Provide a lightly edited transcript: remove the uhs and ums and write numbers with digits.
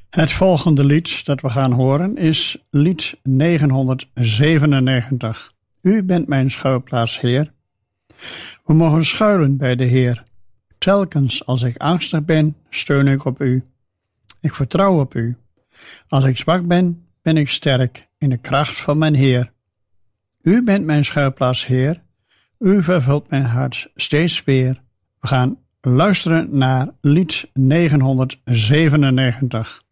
Het volgende lied dat we gaan horen is lied 997. U bent mijn schuilplaats, Heer. We mogen schuilen bij de Heer. Telkens als ik angstig ben, steun ik op u. Ik vertrouw op u. Als ik zwak ben, ben ik sterk in de kracht van mijn Heer. U bent mijn schuilplaats, Heer. U vervult mijn hart steeds weer. We gaan luisteren naar lied 997.